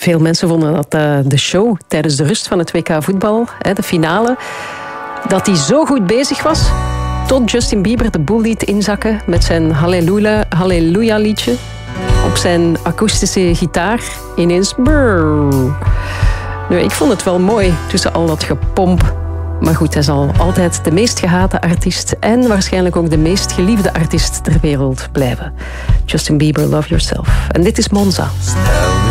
Veel mensen vonden dat de show tijdens de rust van het WK voetbal, de finale, dat hij zo goed bezig was, tot Justin Bieber de boel liet inzakken met zijn Halleluja liedje op zijn akoestische gitaar. Ineens brrr. Nu, ik vond het wel mooi tussen al dat gepomp. Maar goed, hij zal altijd de meest gehate artiest en waarschijnlijk ook de meest geliefde artiest ter wereld blijven. Justin Bieber, Love Yourself. En dit is Monza. Stel